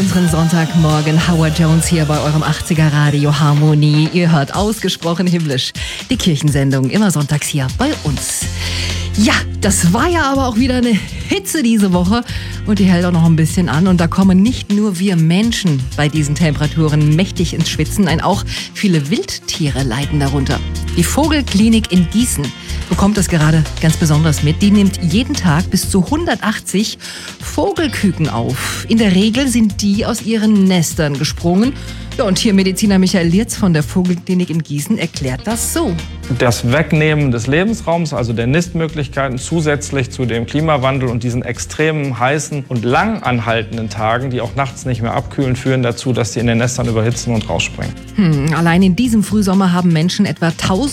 unseren Sonntagmorgen. Howard Jones hier bei eurem 80er Radio Harmonie. Ihr hört ausgesprochen himmlisch die Kirchensendung immer sonntags hier bei uns. Ja, das war ja aber auch wieder eine Hitze diese Woche und die hält auch noch ein bisschen an. Und da kommen nicht nur wir Menschen bei diesen Temperaturen mächtig ins Schwitzen, nein, auch viele Wildtiere leiden darunter. Die Vogelklinik in Gießen bekommt das gerade ganz besonders mit. Die nimmt jeden Tag bis zu 180 Vogelküken auf. In der Regel sind die aus ihren Nestern gesprungen. Ja, und Tiermediziner Michael Lierz von der Vogelklinik in Gießen erklärt das so. Das Wegnehmen des Lebensraums, also der Nistmöglichkeiten, zusätzlich zu dem Klimawandel und diesen extremen heißen und lang anhaltenden Tagen, die auch nachts nicht mehr abkühlen, führen dazu, dass die in den Nestern überhitzen und rausspringen. Allein in diesem Frühsommer haben Menschen etwa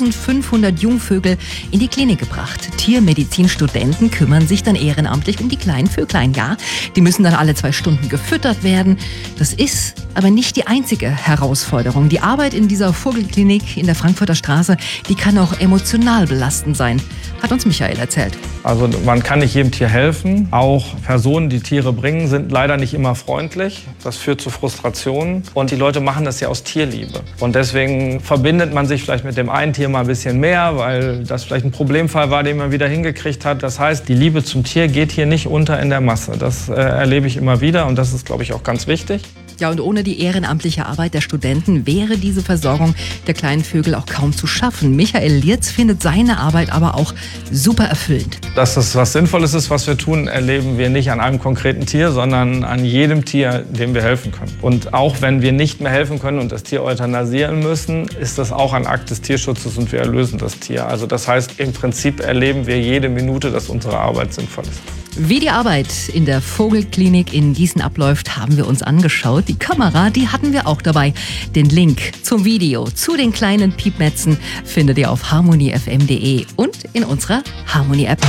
1500 Jungvögel in die Klinik gebracht. Tiermedizinstudenten kümmern sich dann ehrenamtlich um die kleinen Vöglein. Ja, die müssen dann alle 2 Stunden gefüttert werden. Das ist aber nicht die einzige Herausforderung. Die Arbeit in dieser Vogelklinik in der Frankfurter Straße, die kann auch emotional belastend sein, hat uns Michael erzählt. Also man kann nicht jedem Tier helfen. Auch Personen, die Tiere bringen, sind leider nicht immer freundlich. Das führt zu Frustrationen. Und die Leute machen das ja aus Tierliebe. Und deswegen verbindet man sich vielleicht mit dem einen Tier mal ein bisschen mehr, weil das vielleicht ein Problemfall war, den man wieder hingekriegt hat. Das heißt, die Liebe zum Tier geht hier nicht unter in der Masse. Das erlebe ich immer wieder und das ist, glaube ich, auch ganz wichtig. Ja, und ohne die ehrenamtliche Arbeit der Studenten wäre diese Versorgung der kleinen Vögel auch kaum zu schaffen. Michael Lierz findet seine Arbeit aber auch super erfüllend. Dass das was Sinnvolles ist, was wir tun, erleben wir nicht an einem konkreten Tier, sondern an jedem Tier, dem wir helfen können. Und auch wenn wir nicht mehr helfen können und das Tier euthanasieren müssen, ist das auch ein Akt des Tierschutzes und wir erlösen das Tier. Also das heißt, im Prinzip erleben wir jede Minute, dass unsere Arbeit sinnvoll ist. Wie die Arbeit in der Vogelklinik in Gießen abläuft, haben wir uns angeschaut. Die Kamera, die hatten wir auch dabei. Den Link zum Video zu den kleinen Piepmetzen findet ihr auf harmoniefm.de und in unserer Harmony-App.